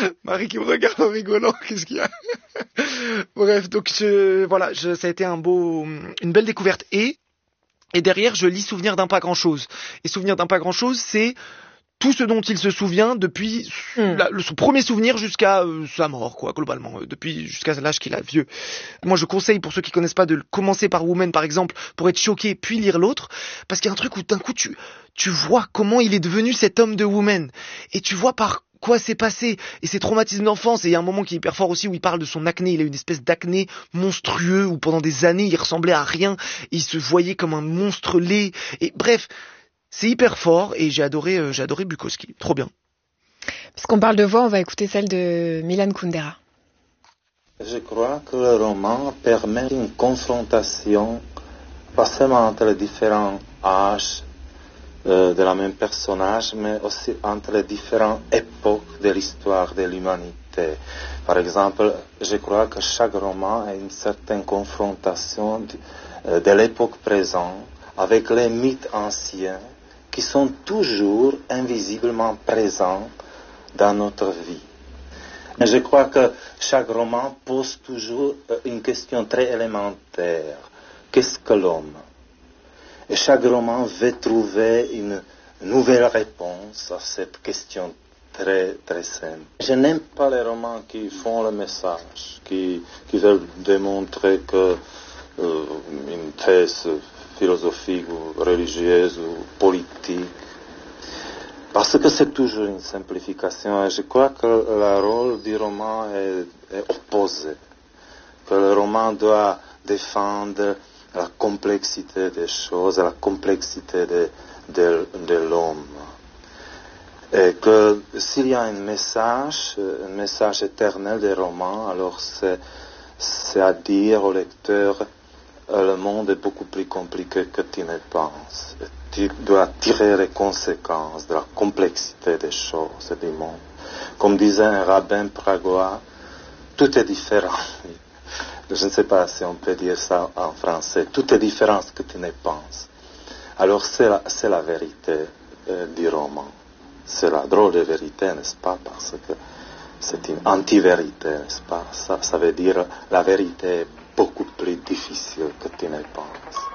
Marie qui me regarde en rigolant, qu'est-ce qu'il y a? Bref, donc ça a été une belle découverte. Et derrière, je lis Souvenir d'un pas grand-chose. Et Souvenir d'un pas grand-chose, c'est tout ce dont il se souvient depuis son premier souvenir jusqu'à sa mort, quoi, globalement, jusqu'à l'âge qu'il a vieux. Moi, je conseille pour ceux qui connaissent pas de commencer par Woman, par exemple, pour être choqué, puis lire l'autre, parce qu'il y a un truc où d'un coup tu vois comment il est devenu cet homme de Woman, et tu vois par quoi c'est passé, et ses traumatismes d'enfance. Et il y a un moment qui est hyper fort aussi où il parle de son acné. Il a une espèce d'acné monstrueux où pendant des années il ressemblait à rien, et il se voyait comme un monstre laid. Et bref, c'est hyper fort, et j'ai adoré Bukowski. Trop bien. Puisqu'on parle de voix, on va écouter celle de Milan Kundera. Je crois que le roman permet une confrontation, pas seulement entre les différents âges de la même personnage, mais aussi entre les différentes époques de l'histoire de l'humanité. Par exemple, je crois que chaque roman a une certaine confrontation de l'époque présente avec les mythes anciens qui sont toujours invisiblement présents dans notre vie. Mais je crois que chaque roman pose toujours une question très élémentaire. Qu'est-ce que l'homme? Et chaque roman veut trouver une nouvelle réponse à cette question très, très simple. Je n'aime pas les romans qui font le message, qui veulent démontrer que une thèse philosophique ou religieuse ou politique, parce que c'est toujours une simplification. Et je crois que le rôle du roman est opposé, que le roman doit défendre la complexité des choses, la complexité de l'homme. Et que s'il y a un message éternel des romans, alors c'est à dire au lecteur, le monde est beaucoup plus compliqué que tu ne penses. Et tu dois tirer les conséquences de la complexité des choses et du monde. Comme disait un rabbin pragois, tout est différent. Je ne sais pas si on peut dire ça en français. Tout est différent ce que tu ne penses. Alors c'est la vérité du roman. C'est la drôle de vérité, n'est-ce pas? Parce que c'est une anti-vérité, n'est-ce pas? Ça veut dire la vérité est beaucoup plus difficile que tu ne penses.